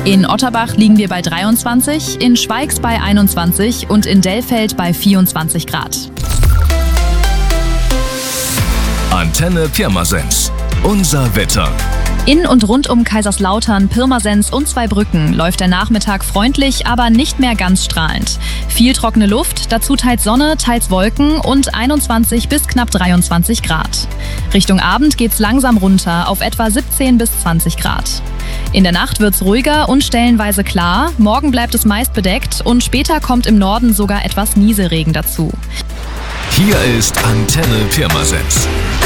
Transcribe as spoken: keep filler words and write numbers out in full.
In Otterbach liegen wir bei dreiundzwanzig, in Schweigs bei einundzwanzig und in Dellfeld bei vierundzwanzig Grad. Antenne Pirmasens. Unser Wetter. In und rund um Kaiserslautern, Pirmasens und Zweibrücken läuft der Nachmittag freundlich, aber nicht mehr ganz strahlend. Viel trockene Luft, dazu teils Sonne, teils Wolken und einundzwanzig bis knapp dreiundzwanzig Grad. Richtung Abend geht's langsam runter auf etwa siebzehn bis zwanzig Grad. In der Nacht wird's ruhiger und stellenweise klar, morgen bleibt es meist bedeckt und später kommt im Norden sogar etwas Nieselregen dazu. Hier ist Antenne Pirmasens.